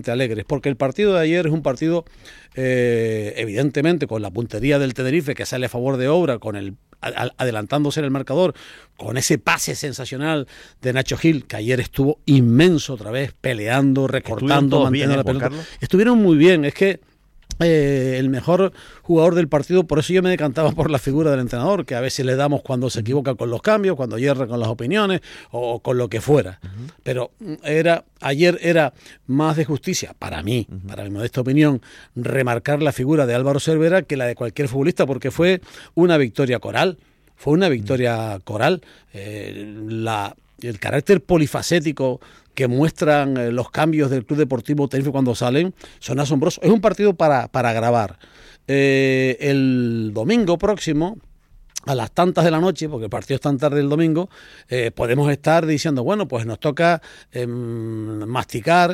alegres, porque el partido de ayer es un partido evidentemente con la puntería del Tenerife que sale a favor de obra, con el adelantándose en el marcador, con ese pase sensacional de Nacho Gil, que ayer estuvo inmenso otra vez, peleando, recortando, manteniendo la pelota. Estuvieron muy bien, es que el mejor jugador del partido, por eso yo me decantaba por la figura del entrenador, que a veces le damos cuando se equivoca con los cambios, cuando hierra con las opiniones o con lo que fuera. Pero ayer era más de justicia, para mi modesta opinión, remarcar la figura de Álvaro Cervera que la de cualquier futbolista, porque fue una victoria coral. El carácter polifacético que muestran los cambios del Club Deportivo Tenerife cuando salen son asombrosos. Es un partido para grabar. El domingo próximo, a las tantas de la noche, porque el partido es tan tarde el domingo, podemos estar diciendo, bueno, pues nos toca masticar,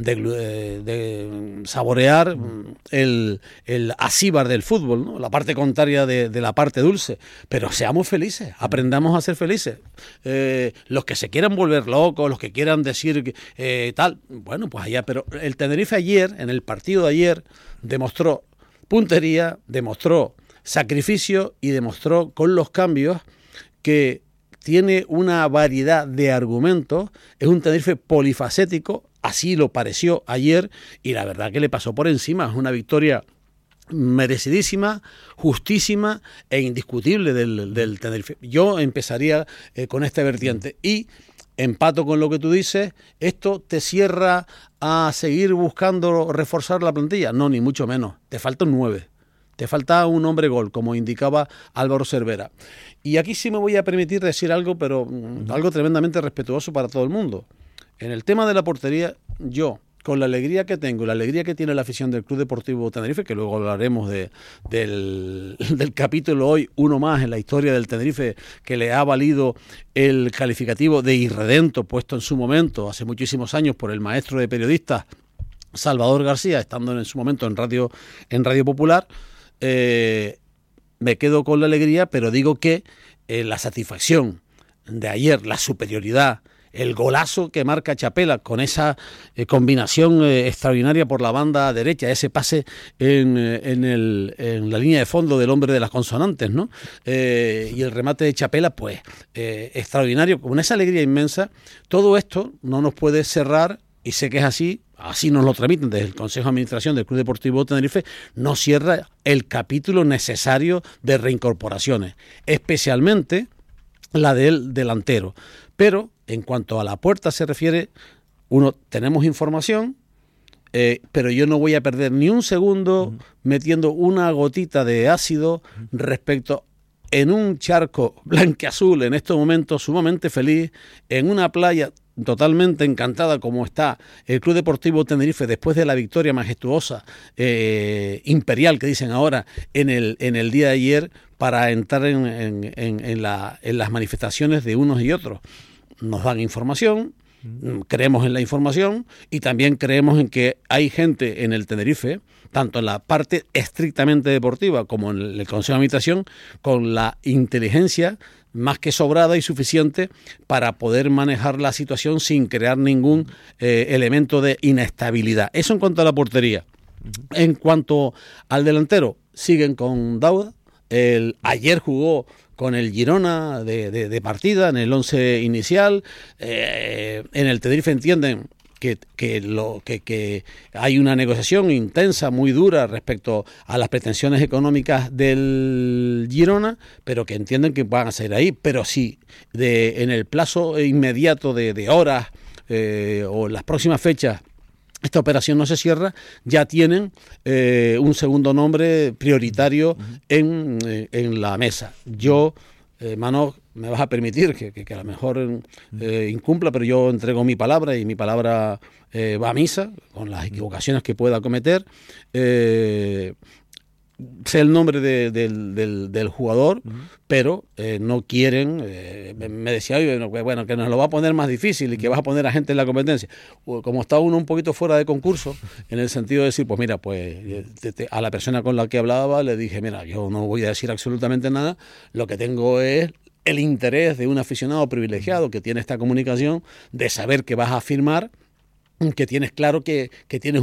de saborear el acíbar del fútbol, ¿no? La parte contraria de la parte dulce, pero seamos felices, aprendamos a ser felices. Los que se quieran volver locos, los que quieran decir tal, bueno, pues allá, pero el Tenerife ayer, en el partido de ayer, demostró puntería, demostró sacrificio y demostró con los cambios que tiene una variedad de argumentos, es un Tenerife polifacético, así lo pareció ayer y la verdad que le pasó por encima, es una victoria merecidísima, justísima e indiscutible del Tenerife. Yo empezaría con esta vertiente y empato con lo que tú dices, ¿esto te cierra a seguir buscando reforzar la plantilla? No, ni mucho menos, te faltan 9. Te falta un hombre gol, como indicaba Álvaro Cervera. Y aquí sí me voy a permitir decir algo, pero algo tremendamente respetuoso para todo el mundo. En el tema de la portería, yo, con la alegría que tengo, la alegría que tiene la afición del Club Deportivo Tenerife, que luego hablaremos del capítulo hoy, uno más en la historia del Tenerife, que le ha valido el calificativo de irredento puesto en su momento, hace muchísimos años, por el maestro de periodistas Salvador García, estando en su momento en Radio Popular. Me quedo con la alegría, pero digo que la satisfacción de ayer, la superioridad, el golazo que marca Chapela con esa combinación extraordinaria por la banda derecha, ese pase en la línea de fondo del hombre de las consonantes, ¿no? Y el remate de Chapela, pues extraordinario, con esa alegría inmensa. Todo esto no nos puede cerrar, y sé que es así nos lo transmiten desde el Consejo de Administración del Club Deportivo Tenerife, no cierra el capítulo necesario de reincorporaciones, especialmente la del delantero. Pero en cuanto a la puerta se refiere, tenemos información, pero yo no voy a perder ni un segundo metiendo una gotita de ácido respecto en un charco blanqueazul en estos momentos sumamente feliz, en una playa totalmente encantada como está el Club Deportivo Tenerife después de la victoria majestuosa, imperial que dicen ahora en el día de ayer, para entrar en las manifestaciones de unos y otros. Nos dan información, creemos en la información y también creemos en que hay gente en el Tenerife, tanto en la parte estrictamente deportiva como en el Consejo de Administración, con la inteligencia más que sobrada y suficiente para poder manejar la situación sin crear ningún elemento de inestabilidad. Eso en cuanto a la portería. En cuanto al delantero, siguen con Dauda. Ayer jugó con el Girona de partida en el 11 inicial. En el Tenerife entienden que hay una negociación intensa, muy dura respecto a las pretensiones económicas del Girona, pero que entienden que van a seguir ahí. Pero si en el plazo inmediato de horas o las próximas fechas esta operación no se cierra, ya tienen un segundo nombre prioritario en la mesa. Yo, Manoj, me vas a permitir que a lo mejor incumpla, pero yo entrego mi palabra y mi palabra va a misa, con las equivocaciones que pueda cometer. Sé el nombre del jugador, pero no quieren, me decía, bueno, que nos lo va a poner más difícil y que vas a poner a gente en la competencia. Como está uno un poquito fuera de concurso, en el sentido de decir, pues mira, pues a la persona con la que hablaba le dije, mira, yo no voy a decir absolutamente nada, lo que tengo es el interés de un aficionado privilegiado que tiene esta comunicación de saber que vas a firmar que tienes claro que tienes